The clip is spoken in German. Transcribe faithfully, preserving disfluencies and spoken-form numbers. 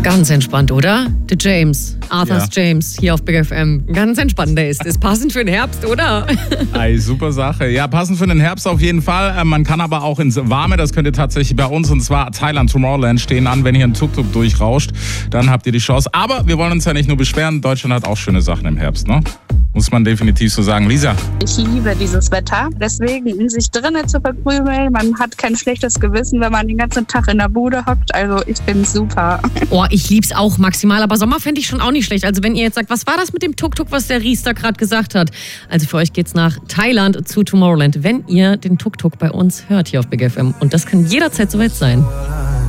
Ganz entspannt, oder? Der James, Arthurs Ja. James, hier auf Big F M. Ganz entspannt der ist. Ist passend für den Herbst, oder? Ey, super Sache. Ja, passend für den Herbst auf jeden Fall. Äh, Man kann aber auch ins Warme, das könnt ihr tatsächlich bei uns, und zwar Thailand, Tomorrowland stehen an. Wenn hier ein Tuk-Tuk durchrauscht, dann habt ihr die Chance. Aber wir wollen uns ja nicht nur beschweren, Deutschland hat auch schöne Sachen im Herbst, ne? Muss man definitiv so sagen. Lisa? Ich liebe dieses Wetter. Deswegen in sich drinnen zu verkrümeln. Man hat kein schlechtes Gewissen, wenn man den ganzen Tag in der Bude hockt. Also ich finde es super. Oh, ich lieb's auch maximal, aber Sommer fände ich schon auch nicht schlecht. Also wenn ihr jetzt sagt, was war das mit dem Tuk-Tuk, was der Ries da gerade gesagt hat? Also für euch geht's nach Thailand zu Tomorrowland, wenn ihr den Tuk-Tuk bei uns hört hier auf Big F M. Und das kann jederzeit soweit sein.